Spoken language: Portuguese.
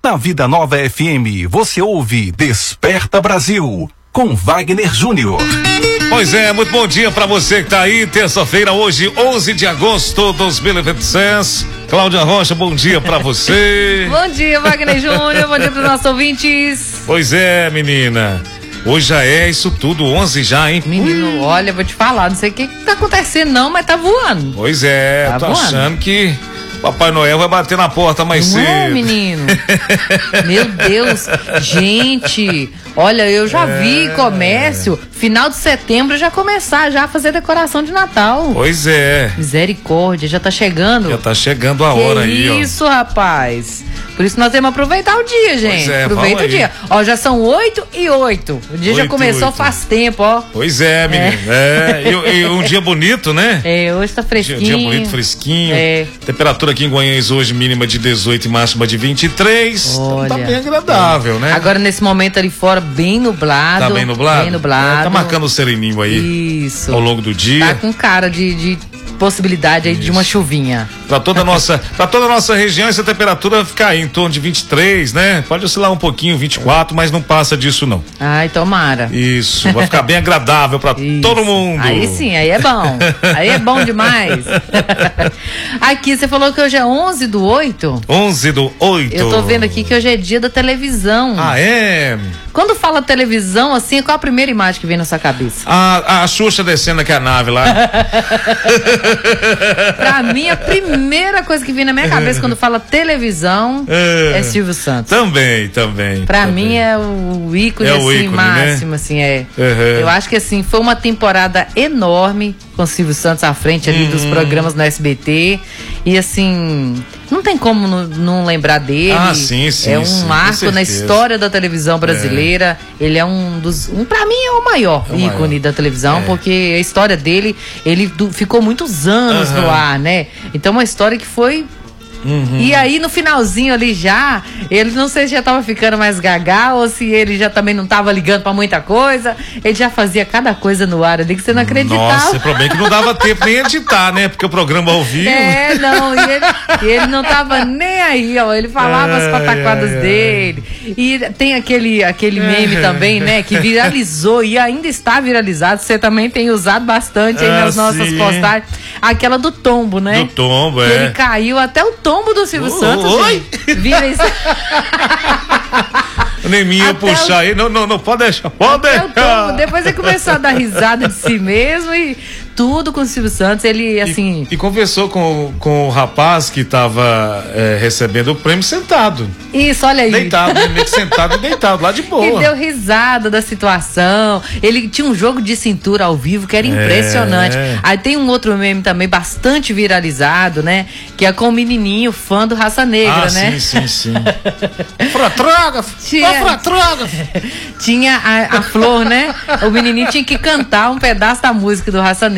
Na Vida Nova FM, você ouve Desperta Brasil, com Wagner Júnior. Pois é, muito bom dia pra você que tá aí, terça-feira, hoje, 11 de agosto de 2026. Cláudia Rocha, bom dia pra você. Bom dia, Wagner Júnior, bom dia pros nossos ouvintes. Pois é, menina, hoje já é isso tudo, 11 já, hein? Menino, olha, vou te falar, não sei o que tá acontecendo não, mas tá voando. Pois é, tá tô voando. achando que Papai Noel vai bater na porta mais cedo. Não, menino. Meu Deus. Gente, olha, eu já vi comércio, final de setembro já começar já a fazer decoração de Natal. Pois é. Misericórdia, já tá chegando. Já tá chegando a hora aí, ó. Isso, rapaz. Por isso nós temos que aproveitar o dia, gente. Pois é, aproveita o dia. Ó, já são 8h08. O dia já começou faz tempo, ó. Pois é, menino. E um dia bonito, né? É, hoje tá fresquinho. Dia bonito, fresquinho. É. Temperatura aqui em Goiânia hoje mínima de 18 e máxima de 23. Olha, então tá bem agradável, né? Agora nesse momento ali fora bem nublado. Tá bem nublado? Bem nublado. Tá marcando o sereninho aí. Isso. Ao longo do dia. Tá com cara de possibilidade aí de uma chuvinha. Pra toda a nossa região, essa temperatura fica aí em torno de 23, né? Pode oscilar um pouquinho, 24, mas não passa disso não. Ai, tomara. Isso, vai ficar bem agradável pra todo mundo. Aí sim, aí é bom. Aí é bom demais. Aqui, você falou que hoje é 11/8? 11/8. Eu tô vendo aqui que hoje é dia da televisão. Ah, é? Quando fala televisão, assim, qual a primeira imagem que vem na sua cabeça? A Xuxa descendo aqui a nave lá. Pra mim, a primeira coisa que vem na minha cabeça quando fala televisão é Silvio Santos. Também. Pra mim é o ícone, assim, ícone, máximo, né? assim, é. Uhum. Eu acho que, assim, foi uma temporada enorme com Silvio Santos à frente ali dos programas no SBT. E, assim, não tem como não lembrar dele. Ah, sim, é um marco na história da televisão brasileira. Ele é pra mim é o maior ícone da televisão, porque a história dele, ele ficou muitos anos no ar, né? Então, uma história que foi... E aí no finalzinho ali já, ele não sei se já tava ficando mais gaga ou se ele já também não tava ligando pra muita coisa, ele já fazia cada coisa no ar ali que você não acreditava. Nossa, o problema é que não dava tempo nem editar, né? Porque o programa ao vivo. E ele não tava nem aí, ó, ele falava as pataquadas dele. E tem aquele meme também, né, que viralizou e ainda está viralizado, você também tem usado bastante aí nas nossas postagens, aquela do tombo, né? Do tombo, que ele caiu até o tombo do Silvio Santos. Oi! Vira isso. Nem minha puxar aí, não pode deixar, pode deixar. Depois ele começou a dar risada de si mesmo e tudo com o Silvio Santos, ele assim... E conversou com o rapaz que tava recebendo o prêmio sentado. Isso, olha aí. Deitado, meio que sentado e deitado, lá de boa. E deu risada da situação. Ele tinha um jogo de cintura ao vivo que era impressionante. Aí tem um outro meme também bastante viralizado, né? Que é com o menininho, fã do Raça Negra, né? Sim. Fratrógrafo! Tinha a Flor, né? O menininho tinha que cantar um pedaço da música do Raça Negra.